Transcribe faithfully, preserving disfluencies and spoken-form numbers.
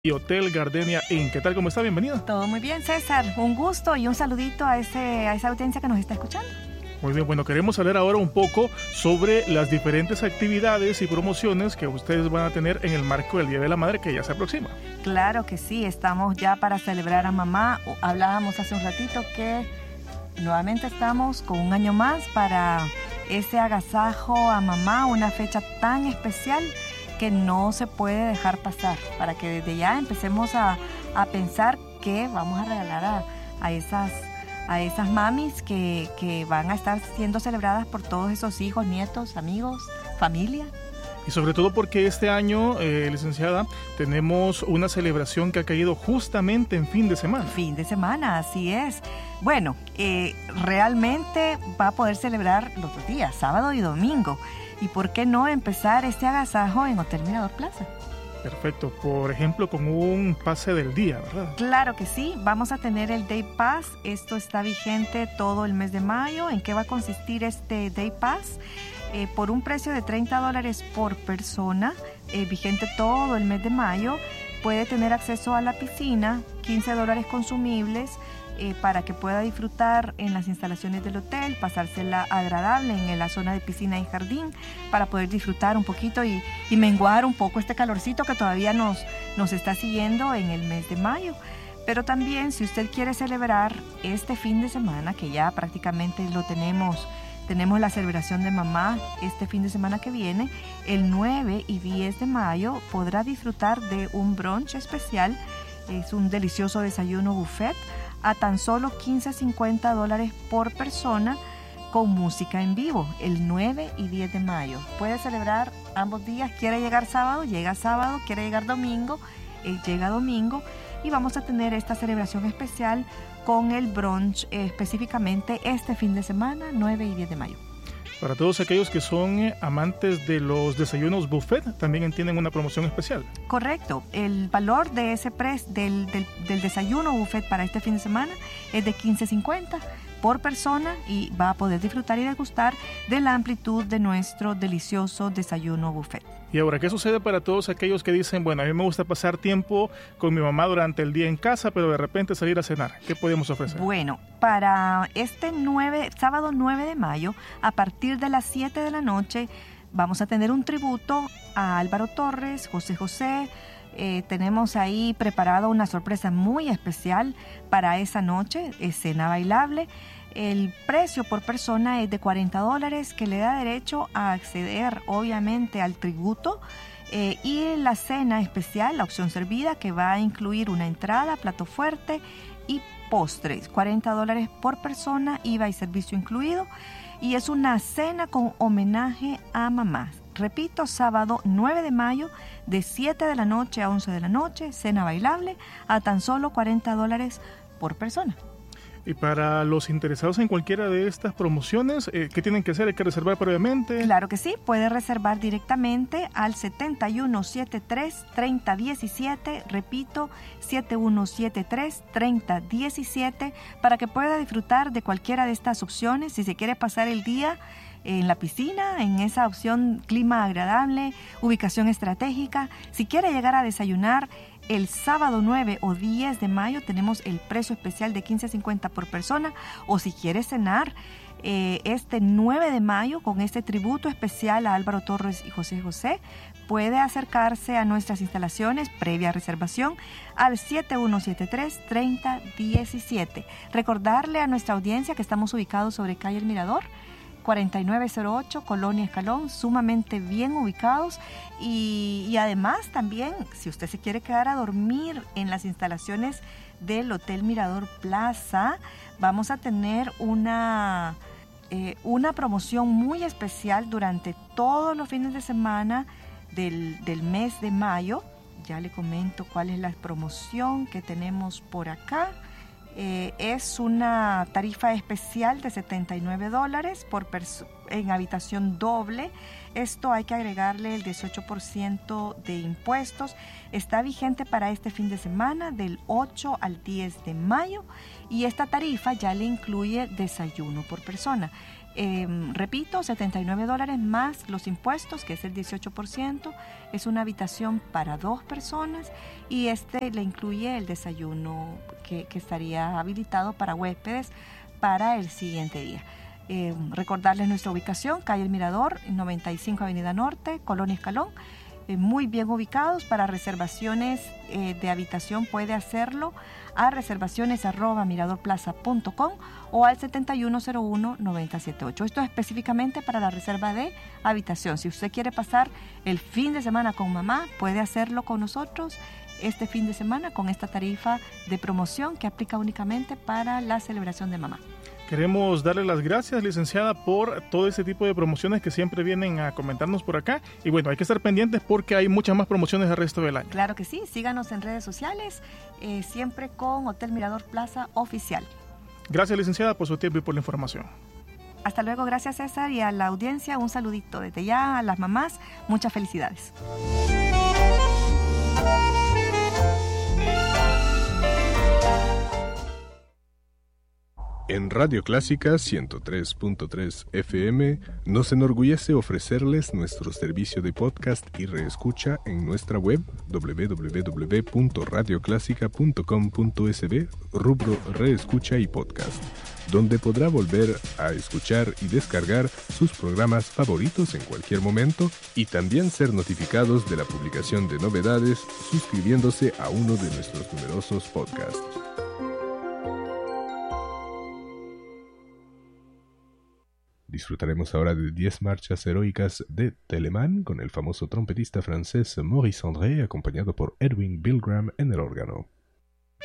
y Hotel Gardenia Inn. ¿Qué tal? ¿Cómo está? Bienvenida. Todo muy bien, César. Un gusto y un saludito a, ese, a esa audiencia que nos está escuchando. Muy bien, bueno, queremos hablar ahora un poco sobre las diferentes actividades y promociones que ustedes van a tener en el marco del Día de la Madre que ya se aproxima. Claro que sí, estamos ya para celebrar a mamá. Hablábamos hace un ratito que nuevamente estamos con un año más para ese agasajo a mamá, una fecha tan especial que no se puede dejar pasar, para que desde ya empecemos a, a pensar qué vamos a regalar a, a esas a esas mamis que, que van a estar siendo celebradas por todos esos hijos, nietos, amigos, familia. Y sobre todo porque este año, eh, licenciada, tenemos una celebración que ha caído justamente en fin de semana. Fin de semana, así es. Bueno, eh, realmente va a poder celebrar los dos días, sábado y domingo. ¿Y por qué no empezar este agasajo en Hotel Mirador Plaza? Perfecto. Por ejemplo, con un pase del día, ¿verdad? Claro que sí. Vamos a tener el Day Pass. Esto está vigente todo el mes de mayo. ¿En qué va a consistir este Day Pass? Eh, por un precio de treinta dólares por persona, eh, vigente todo el mes de mayo, puede tener acceso a la piscina, quince dólares consumibles, eh, para que pueda disfrutar en las instalaciones del hotel, pasársela agradable en la zona de piscina y jardín, para poder disfrutar un poquito y, y menguar un poco este calorcito que todavía nos, nos está siguiendo en el mes de mayo. Pero también, si usted quiere celebrar este fin de semana, que ya prácticamente lo tenemos, tenemos la celebración de mamá este fin de semana que viene, el nueve y diez de mayo podrá disfrutar de un brunch especial. Es un delicioso desayuno buffet a tan solo quince cincuenta dólares por persona, con música en vivo, el nueve y diez de mayo. Puede celebrar ambos días. Quiere llegar sábado, llega sábado. Quiere llegar domingo, eh, llega domingo. Y vamos a tener esta celebración especial con el brunch, eh, específicamente este fin de semana, nueve y diez de mayo. Para todos aquellos que son eh, amantes de los desayunos buffet, también tienen una promoción especial. Correcto. El valor de ese precio del, del, del desayuno buffet para este fin de semana es de quince cincuenta por persona y va a poder disfrutar y degustar de la amplitud de nuestro delicioso desayuno buffet. Y ahora, ¿qué sucede para todos aquellos que dicen, bueno, a mí me gusta pasar tiempo con mi mamá durante el día en casa, pero de repente salir a cenar? ¿Qué podemos ofrecer? Bueno, para este nueve, sábado nueve de mayo, a partir de las siete de la noche, vamos a tener un tributo a Álvaro Torres, José José. Eh, tenemos ahí preparado una sorpresa muy especial para esa noche, escena bailable. El precio por persona es de cuarenta dólares, que le da derecho a acceder obviamente al tributo, eh, y la cena especial, la opción servida, que va a incluir una entrada, plato fuerte y postres. cuarenta dólares por persona, I V A y servicio incluido, y es una cena con homenaje a mamás. Repito, sábado nueve de mayo, de siete de la noche a once de la noche, cena bailable a tan solo cuarenta dólares por persona. Y para los interesados en cualquiera de estas promociones, eh, ¿qué tienen que hacer? ¿Hay que reservar previamente? Claro que sí, puede reservar directamente al siete uno siete tres, tres cero uno siete, repito, siete uno siete tres, tres cero uno siete, para que pueda disfrutar de cualquiera de estas opciones. Si se quiere pasar el día en la piscina, en esa opción clima agradable, ubicación estratégica, si quiere llegar a desayunar el sábado nueve o diez de mayo, tenemos el precio especial de quince cincuenta por persona, o si quiere cenar eh, este nueve de mayo con este tributo especial a Álvaro Torres y José José, puede acercarse a nuestras instalaciones previa reservación al siete uno siete tres, tres cero uno siete. Recordarle a nuestra audiencia que estamos ubicados sobre calle El Mirador, cuarenta y nueve cero ocho, Colonia Escalón, sumamente bien ubicados. Y, y además también, si usted se quiere quedar a dormir en las instalaciones del Hotel Mirador Plaza, vamos a tener una, eh, una promoción muy especial durante todos los fines de semana del, del mes de mayo. Ya le comento cuál es la promoción que tenemos por acá. Eh, es una tarifa especial de setenta y nueve dólares por perso- en habitación doble. Esto hay que agregarle el dieciocho por ciento de impuestos. Está vigente para este fin de semana del ocho al diez de mayo, y esta tarifa ya le incluye desayuno por persona. Eh, repito, setenta y nueve dólares más los impuestos, que es el dieciocho por ciento. Es una habitación para dos personas y este le incluye el desayuno que, que estaría habilitado para huéspedes para el siguiente día. Eh, recordarles nuestra ubicación: calle El Mirador, noventa y cinco Avenida Norte, Colonia Escalón. Eh, muy bien ubicados. Para reservaciones eh, de habitación puede hacerlo a reservaciones arroba miradorplaza punto com o al setenta y uno cero uno, noventa setenta y ocho. Esto es específicamente para la reserva de habitación. Si usted quiere pasar el fin de semana con mamá, puede hacerlo con nosotros este fin de semana con esta tarifa de promoción que aplica únicamente para la celebración de mamá. Queremos darle las gracias, licenciada, por todo ese tipo de promociones que siempre vienen a comentarnos por acá. Y bueno, hay que estar pendientes porque hay muchas más promociones el resto del año. Claro que sí, síganos en redes sociales, eh, siempre con Hotel Mirador Plaza Oficial. Gracias, licenciada, por su tiempo y por la información. Hasta luego, gracias César, y a la audiencia un saludito desde ya, a las mamás, muchas felicidades. En Radio Clásica ciento tres punto tres F M nos enorgullece ofrecerles nuestro servicio de podcast y reescucha en nuestra web doble u doble u doble u punto radio clásica punto com punto es be, rubro Reescucha y Podcast, donde podrá volver a escuchar y descargar sus programas favoritos en cualquier momento y también ser notificados de la publicación de novedades suscribiéndose a uno de nuestros numerosos podcasts. Disfrutaremos ahora de diez marchas heroicas de Telemann con el famoso trompetista francés Maurice André, acompañado por Edwin Bilgram en el órgano.